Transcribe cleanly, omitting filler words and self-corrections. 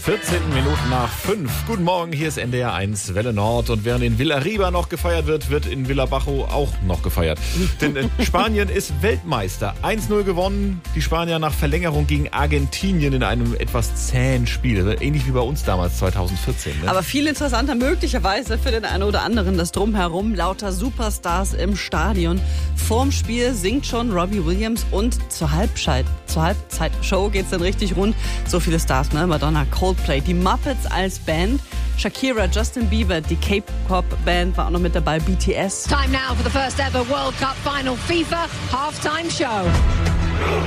14 Minuten nach 5. Guten Morgen, hier ist NDR 1 Welle Nord. Und während in Villarriba noch gefeiert wird, wird in Villabajo auch noch gefeiert. Denn Spanien ist Weltmeister. 1-0 gewonnen. Die Spanier nach Verlängerung gegen Argentinien in einem etwas zähen Spiel. Ähnlich wie bei uns damals 2014. Ne? Aber viel interessanter möglicherweise für den einen oder anderen das Drumherum. Lauter Superstars im Stadion. Vorm Spiel singt schon Robbie Williams und zur Halbzeitshow geht's dann richtig rund. So viele Stars, ne? Madonna, Coldplay, die Muppets als Band, Shakira, Justin Bieber, die K-Pop-Band war auch noch mit dabei, BTS. Time now for the first ever World Cup final FIFA halftime show.